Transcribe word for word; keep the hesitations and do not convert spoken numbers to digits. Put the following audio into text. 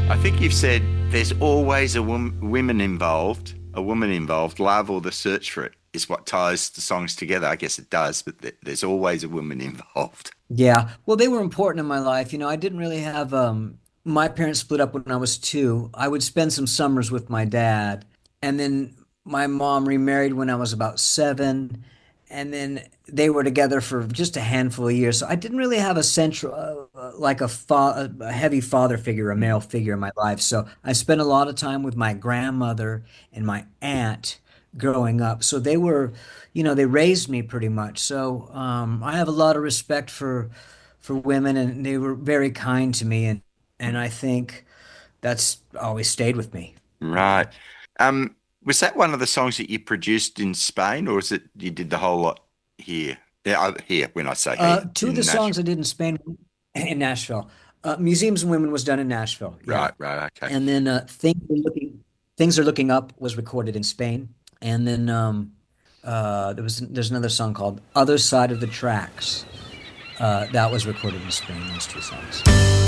I think you've said there's always a wom- women involved, a woman involved. Love or the search for it is what ties the songs together. I guess it does, but th- there's always a woman involved. Yeah. Well, they were important in my life. You know, I didn't really have um my parents split up when I was two. I would spend some summers with my dad, and then my mom remarried when I was about seven, and then they were together for just a handful of years. So I didn't really have a central uh, uh, like a, fa a heavy father figure, a male figure in my life. So I spent a lot of time with my grandmother and my aunt growing up. So they were, you know, they raised me pretty much. So um, I have a lot of respect for for women, and they were very kind to me, and and I think that's always stayed with me. Right. Um, was that one of the songs that you produced in Spain, or is it you did the whole lot here? Yeah, uh, here, when I say here, Uh, two of the in songs Nashville. I did in Spain, in Nashville. Uh, Museums and Women was done in Nashville, yeah, Right, right, okay. and then uh, things are looking things are looking up was recorded in Spain, and then um, uh, there was there's another song called Other Side of the Tracks uh, that was recorded in Spain. Those two songs.